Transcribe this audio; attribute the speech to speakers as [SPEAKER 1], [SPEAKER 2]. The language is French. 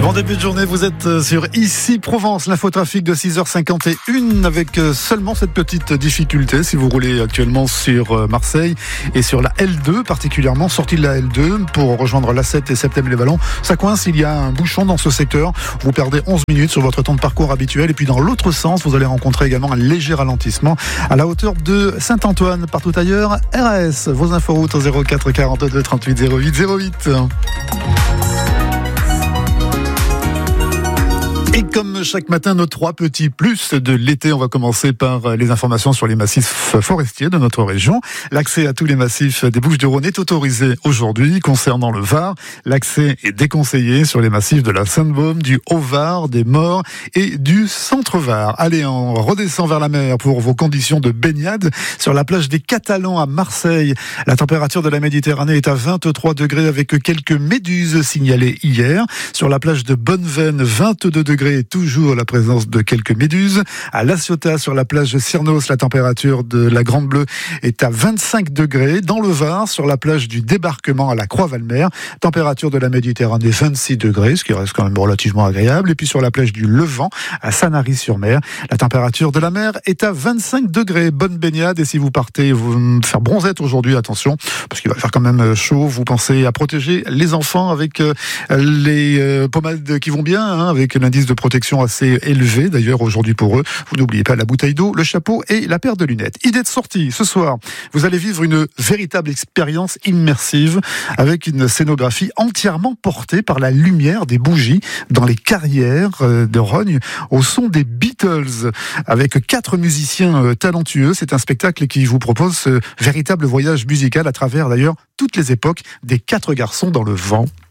[SPEAKER 1] Bon début de journée, vous êtes sur Ici Provence, l'infotrafic de 6h51 avec seulement cette petite difficulté si vous roulez actuellement sur Marseille et sur la L2, particulièrement sortie de la L2 pour rejoindre l'A7 et Septem-les-Vallons. Ça coince, il y a un bouchon dans ce secteur. Vous perdez 11 minutes sur votre temps de parcours habituel et puis dans l'autre sens, vous allez rencontrer également un léger ralentissement à la hauteur de Saint-Antoine. Partout ailleurs, RAS, vos inforoutes au 04 42 38 08 08. Et comme chaque matin, nos 3 petits plus de l'été, on va commencer par les informations sur les massifs forestiers de notre région. L'accès à tous les massifs des Bouches-du-Rhône est autorisé aujourd'hui. Concernant le Var, l'accès est déconseillé sur les massifs de la Sainte-Baume, du Haut-Var, des Maures et du Centre-Var. Allez, on redescend vers la mer pour vos conditions de baignade. Sur la plage des Catalans à Marseille, la température de la Méditerranée est à 23 degrés avec quelques méduses signalées hier. Sur la plage de Bonneveine, 22 degrés. Toujours la présence de quelques méduses. À La Ciotat, sur la plage de Cyrnos, la température de la Grande Bleue est à 25 degrés. Dans le Var, sur la plage du Débarquement à la Croix-Valmer, température de la Méditerranée 26 degrés, ce qui reste quand même relativement agréable. Et puis sur la plage du Levant à Sanary-sur-Mer, la température de la mer est à 25 degrés. Bonne baignade. Et si vous partez vous faire bronzette aujourd'hui, attention, parce qu'il va faire quand même chaud. Vous pensez à protéger les enfants avec les pommades qui vont bien, avec l'indice de protection assez élevé d'ailleurs aujourd'hui pour eux. Vous n'oubliez pas la bouteille d'eau, le chapeau et la paire de lunettes. Idée de sortie, ce soir, vous allez vivre une véritable expérience immersive avec une scénographie entièrement portée par la lumière des bougies dans les carrières de Rognes au son des Beatles avec 4 musiciens talentueux. C'est un spectacle qui vous propose ce véritable voyage musical à travers d'ailleurs toutes les époques des 4 garçons dans le vent.